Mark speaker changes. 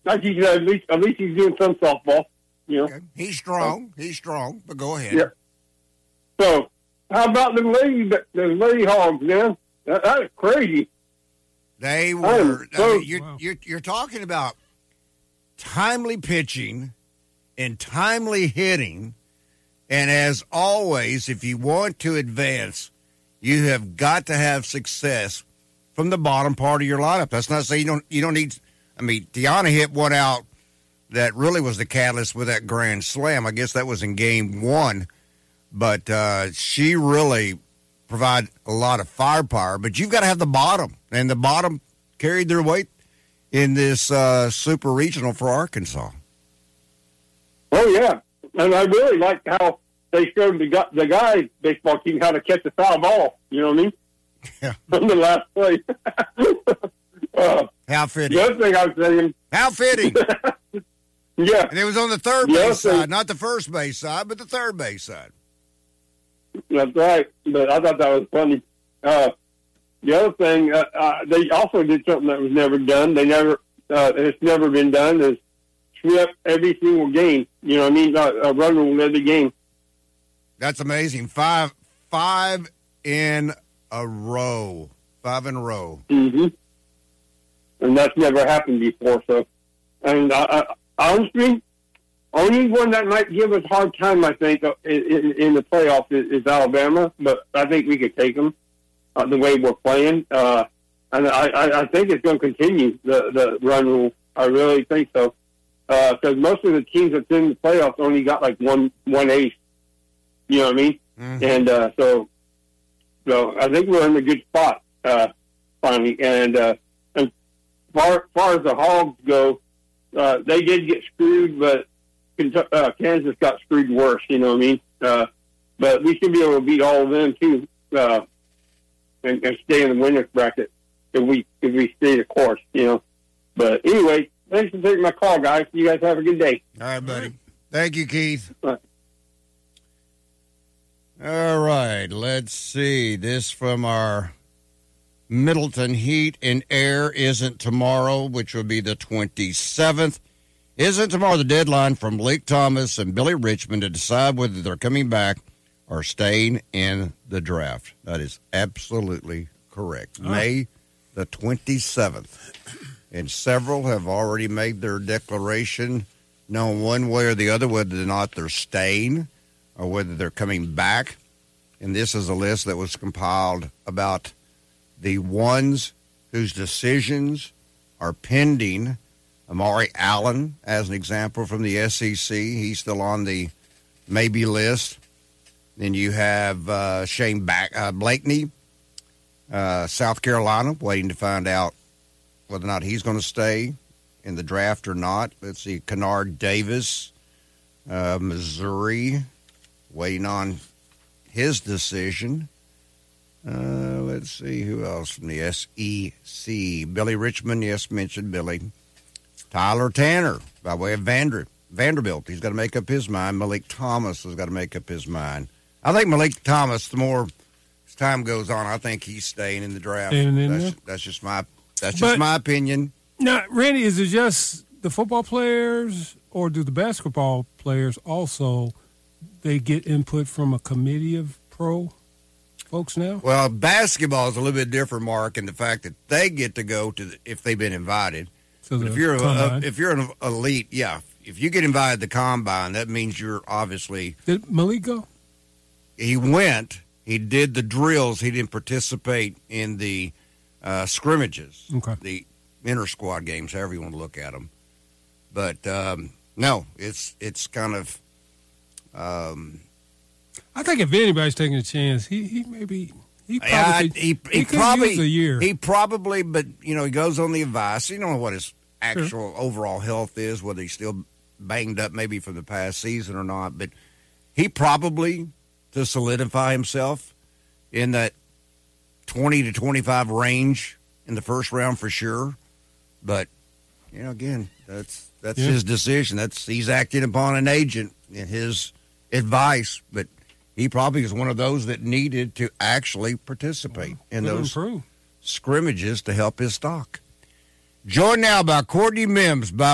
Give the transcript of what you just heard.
Speaker 1: Like he said, at least he's doing some softball. You know,
Speaker 2: Okay. He's strong. He's strong. But go ahead.
Speaker 1: Yeah. So, how about the lady hogs, man? That's crazy.
Speaker 2: They were.
Speaker 1: So,
Speaker 2: You're talking about timely pitching and timely hitting, and as always, if you want to advance, you have got to have success from the bottom part of your lineup. That's not saying you don't need. I mean, Tiana hit one out that really was the catalyst with that grand slam. I guess that was in game one, but she really provided a lot of firepower. But you've got to have the bottom, and the bottom carried their weight in this super regional for Arkansas.
Speaker 1: Oh yeah, and I really liked how they showed the guys baseball team how to catch a foul ball. You know what I mean?
Speaker 2: Yeah.
Speaker 1: From the last play.
Speaker 2: How fitting.
Speaker 1: The other thing I was saying.
Speaker 2: How fitting.
Speaker 1: Yeah.
Speaker 2: And it was on the third base side, not the first base side, but the third base side.
Speaker 1: That's right. But I thought that was funny. The other thing, they also did something that was never done. It's never been done, is sweep every single game. You know what I mean? A run rule every game.
Speaker 2: That's amazing. Five in a row. 5 in a row.
Speaker 1: Mm-hmm. And that's never happened before. So, and honestly, only one that might give us a hard time, I think, in the playoffs is Alabama. But I think we could take them the way we're playing. And I think it's going to continue, the run rule. I really think so. Because most of the teams that's in the playoffs only got like one ace. You know what I mean? Mm-hmm. And so I think we're in a good spot finally. And far as the Hogs go, they did get screwed, but Kansas got screwed worse. You know what I mean? But we should be able to beat all of them too, and stay in the winners bracket if we stay the course. You know. But anyway, thanks for taking my call, guys. You guys have a good day.
Speaker 2: All right, buddy. Thank you, Keith. All right, let's see. This from our Middleton Heat and Air isn't tomorrow, which will be the 27th. Isn't tomorrow the deadline from Malik Thomas and Billy Richmond to decide whether they're coming back or staying in the draft? That is absolutely correct. May the 27th. And several have already made their declaration, knowing one way or the other whether or not they're staying or whether they're coming back. And this is a list that was compiled about the ones whose decisions are pending. Amari Allen, as an example, from the SEC. He's still on the maybe list. Then you have Shane Blakeney, South Carolina, waiting to find out whether or not he's going to stay in the draft or not. Let's see, Kennard Davis, Missouri, waiting on his decision. Let's see, who else from the SEC? Billy Richmond, yes, mentioned Billy. Tyler Tanner, by way of Vanderbilt. He's got to make up his mind. Malik Thomas has got to make up his mind. I think Malik Thomas, the more as time goes on, I think he's staying in the draft. That's just my opinion.
Speaker 3: Now, Randy, is it just the football players, or do the basketball players also, they get input from a committee of pro folks now?
Speaker 2: Well, basketball is a little bit different, Mark, in the fact that they get to go to if they've been invited. So if you're an elite, yeah, if you get invited to the combine, that means you're obviously.
Speaker 3: Did Malik go?
Speaker 2: He went. He did the drills. He didn't participate in the scrimmages, the inter-squad games, however you want to look at them. But no, it's kind of.
Speaker 3: I think if anybody's taking a chance, he maybe. He
Speaker 2: probably
Speaker 3: use a year.
Speaker 2: He probably, but he goes on the advice. You don't know what his actual overall health is, whether he's still banged up maybe from the past season or not. But he probably, to solidify himself in that 20 to 25 range in the first round for sure. But again, that's his decision. He's acting upon an agent and his advice, but. He probably is one of those that needed to actually participate in those scrimmages to help his stock. Joined now by Courtney Mims, by